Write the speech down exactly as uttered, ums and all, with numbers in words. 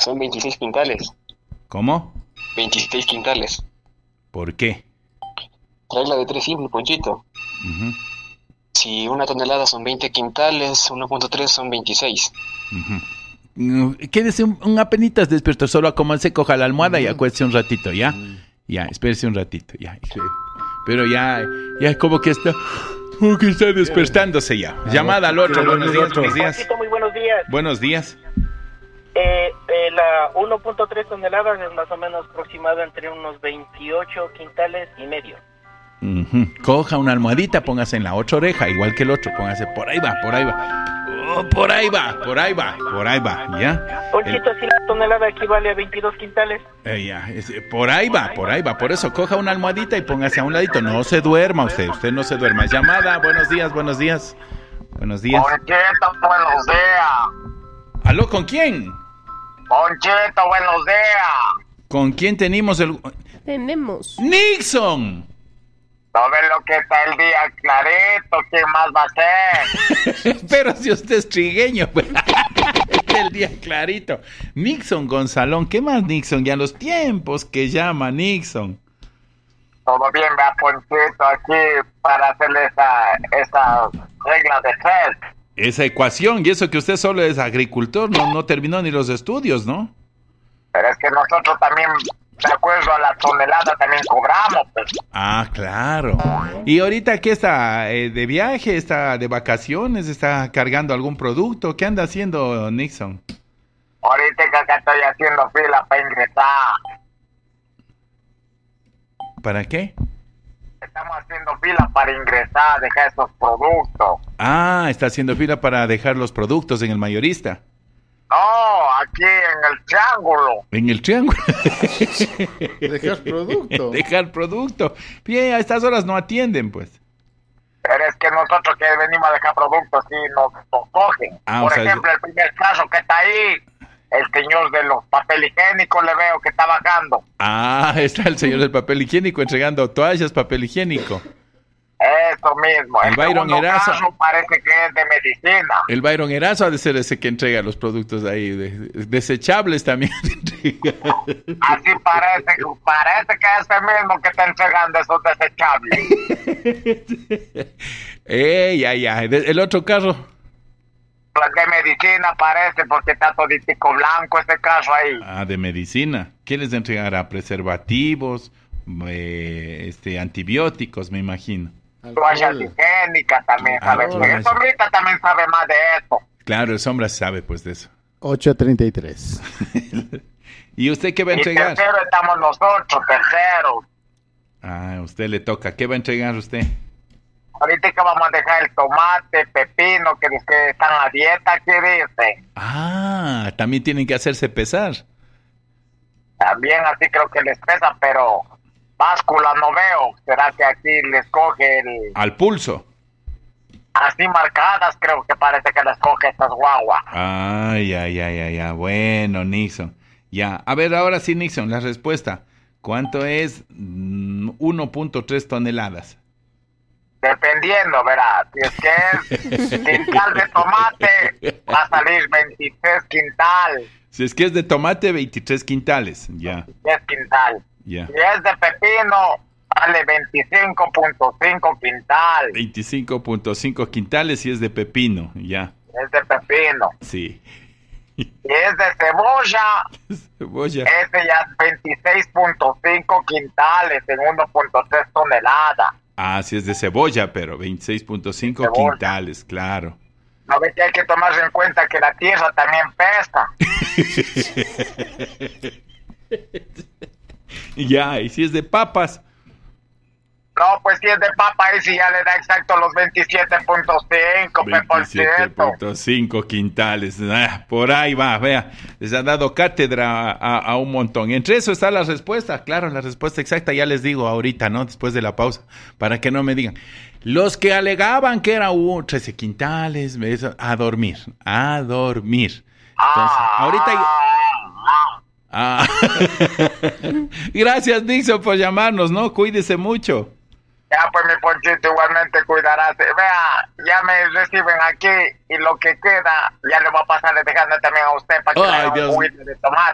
Son veintiséis quintales. ¿Cómo? veintiséis quintales. ¿Por qué? Regla de tres simple, Ponchito. Uh-huh. Si una tonelada son veinte quintales, uno punto tres son veintiséis. Uh-huh. Quédese un, un apenitas despierto, solo acomódese, coja la almohada y acuérdese un ratito, ¿ya? Ya, espérese un ratito, ya. Pero ya, ya como que está, como que está despertándose ya. Llamada al otro, buenos días, buenos días. Muy buenos días. Buenos días. Eh, eh, la uno punto tres toneladas es más o menos aproximado entre unos veintiocho quintales y medio. Uh-huh. Coja una almohadita, póngase en la otra oreja, igual que el otro, póngase por ahí va, por ahí va. Oh, por ahí va, por ahí va, por ahí va, ¿ya? Ponchito, el... si la tonelada equivale a veintidós quintales. Eh, ya, es, por ahí va, por ahí va, por eso coja una almohadita y póngase a un ladito, no se duerma usted, usted no se duerma. Llamada, buenos días, buenos días, buenos días. Ponchito, buenos días. ¿Aló, con quién? Ponchito, buenos días. ¿Con quién tenemos el...? Tenemos. ¡Nixon! ¿No ves lo que está el día clarito? ¿Quién más va a ser? Pero si usted es trigueño, pues. El día clarito. Nixon Gonzalón, ¿qué más Nixon? Ya los tiempos que llama Nixon. Todo bien, vea, Ponchito, aquí para hacerle esa, esa regla de tres. Esa ecuación, y eso que usted solo es agricultor, no, no terminó ni los estudios, ¿no? Pero es que nosotros también, de acuerdo a la tonelada, también cobramos, pues. Ah, claro. ¿Y ahorita qué está? Eh, ¿De viaje? ¿Está de vacaciones? ¿Está cargando algún producto? ¿Qué anda haciendo Nixon? Ahorita que acá estoy haciendo fila para ingresar. ¿Para qué? Estamos haciendo fila para ingresar, dejar esos productos. Ah, está haciendo fila para dejar los productos en el mayorista. No, aquí en el triángulo. En el triángulo. Dejar producto. Dejar producto. Bien, a estas horas no atienden, pues. Pero es que nosotros que venimos a dejar productos sí nos, nos cogen. Ah, Por o sea, ejemplo, el primer caso que está ahí, el señor de los papel higiénicos le veo que está bajando. Ah, está el señor del papel higiénico entregando toallas, papel higiénico. Eso mismo. El El Byron segundo Erazo. caso parece que es de medicina. El Byron Erazo ha de ser ese que entrega los productos ahí, de, de- desechables también. Así parece, parece que es el mismo que está entregando esos desechables. eh, ya, ya. De- El otro carro. Las de medicina parece porque está toditico blanco ese caso ahí. Ah, de medicina. ¿Qué les entregará? Preservativos, eh, este, antibióticos, me imagino. Toallas higiénicas también Ah, sabe. toallas. Eso ahorita también sabe más de esto. Claro, el Sombra sabe pues de eso. ocho treinta y tres. ¿Y usted qué va a Y entregar? tercero estamos nosotros, tercero. Ah, a usted le toca. ¿Qué va a entregar usted? Ahorita que vamos a dejar el tomate, pepino, que dice que están a dieta, ¿qué dicen? Ah, también tienen que hacerse pesar. También así creo que les pesa, pero báscula no veo. ¿Será que aquí les coge el... Al pulso. Así marcadas creo que parece que les coge estas guaguas. Ay, ay, ay, ay, ay. Bueno, Nixon. Ya. A ver, ahora sí, Nixon, la respuesta. ¿Cuánto es mm, uno punto tres toneladas? Dependiendo, verá, si es que es quintal de tomate, va a salir veintitrés quintal, Si es que es de tomate, veintitrés quintales. Ya, diez quintal. ya. Si es de pepino, sale veinticinco punto cinco quintal, veinticinco punto cinco quintales si es de pepino. Ya, es de pepino. sí. Si es de cebolla, Cebolla. ese ya es veintiséis punto cinco quintales en uno punto tres toneladas. Ah, si es de cebolla, pero veintiséis punto cinco Cebolla. quintales, claro. No ves que hay que tomar en cuenta que la tierra también pesa. Ya, y si es de papas. No, pues si es de papa, ahí sí ya le da exacto los veintisiete punto cinco por veintisiete ciento. punto cinco quintales. Ah, por ahí va, vea. Les han dado cátedra a, a un montón. Entre eso está la respuesta. Claro, la respuesta exacta ya les digo ahorita, ¿no? Después de la pausa. Para que no me digan. Los que alegaban que era uh, trece quintales, eso, a dormir. A dormir. Entonces, Ah, ahorita... ah, Ah. Gracias, Nixon, por llamarnos, ¿no? Cuídese mucho. Ya pues mi Ponchito, igualmente cuidarás. Vea, ya me reciben aquí y lo que queda ya le voy a pasar dejando también a usted para que Ay, le haga un Dios. juguito de tomate.